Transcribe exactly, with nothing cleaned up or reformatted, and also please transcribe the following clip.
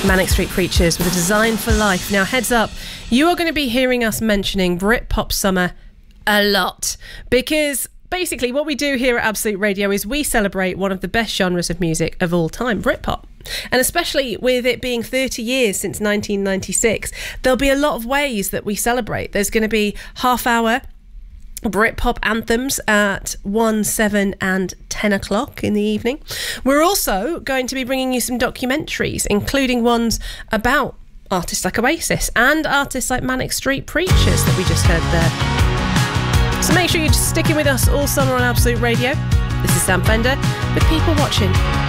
Manic Street Preachers with a Design for Life. Now, heads up, you are going to be hearing us mentioning Britpop Summer a lot, because basically what we do here at Absolute Radio is we celebrate one of the best genres of music of all time, Britpop. And especially with it being thirty years since nineteen ninety-six, there'll be a lot of ways that we celebrate. There's going to be half-hour Britpop anthems at one, seven and ten o'clock in the evening. We're also going to be bringing you some documentaries, including ones about artists like Oasis and artists like Manic Street Preachers that we just heard there. So make sure you're just sticking with us all summer on Absolute Radio. This is Sam Fender with People Watching.